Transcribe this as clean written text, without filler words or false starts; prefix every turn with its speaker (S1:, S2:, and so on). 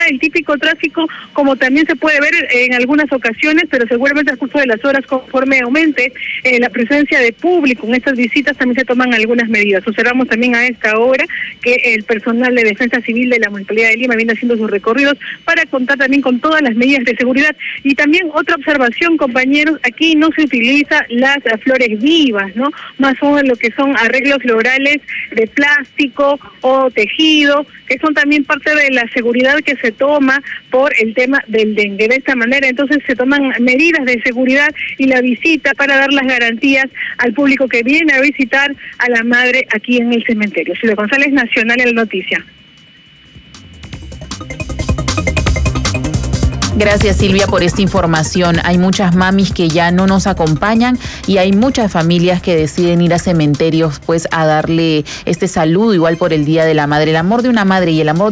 S1: el típico tráfico, como también se puede ver en algunas ocasiones, pero seguramente al curso de las horas, conforme aumente la presencia de público en estas visitas, también se toman algunas medidas. Observamos también a esta hora que el personal de Defensa Civil de la Municipalidad de Lima viene haciendo sus recorridos para contar también con todas las medidas de seguridad. Y también otra observación, compañeros, aquí no se utiliza las flores vivas, ¿no? Más son lo que son arreglos florales de plástico o tejido, que son también parte de la seguridad que se toma por el tema del dengue. De esta manera, entonces, se toman medidas de seguridad y la visita para dar las garantías al público que viene a visitar a la madre aquí en el cementerio. Silvia González, Nacional en la Noticia.
S2: Gracias, Silvia, por esta información. Hay muchas mamis que ya no nos acompañan y hay muchas familias que deciden ir a cementerios pues a darle este saludo igual por el Día de la Madre. El amor de una madre y el amor